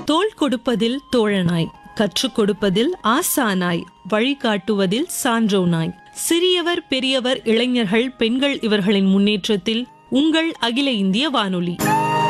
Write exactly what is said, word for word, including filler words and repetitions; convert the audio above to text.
தோள் கொடுப்பதில் தோழனாய், கற்றுக் கொடுப்பதில் ஆசானாய், வழிகாட்டுவதில் சான்றோனாய். சிறியவர் பெரியவர் இளைஞர்கள் பெண்கள் இவர்களின் முன்னேற்றத்தில் உங்கள் அகில இந்திய வானொலி.